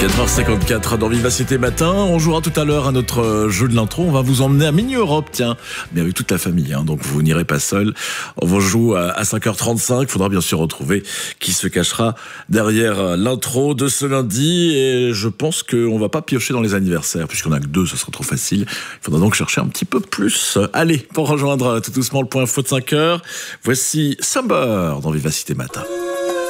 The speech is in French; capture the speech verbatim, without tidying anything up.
quatre heures cinquante-quatre dans Vivacité Matin. On jouera tout à l'heure à notre jeu de l'intro. On va vous emmener à Mini-Europe, tiens, mais avec toute la famille, hein, donc vous n'irez pas seul. On vous joue à cinq heures trente-cinq. Il faudra bien sûr retrouver qui se cachera derrière l'intro de ce lundi. Et je pense qu'on va pas piocher dans les anniversaires, puisqu'on a que deux, ce sera trop facile. Il faudra donc chercher un petit peu plus. Allez, pour rejoindre tout doucement le point info de cinq heures, voici Summer dans Vivacité Matin.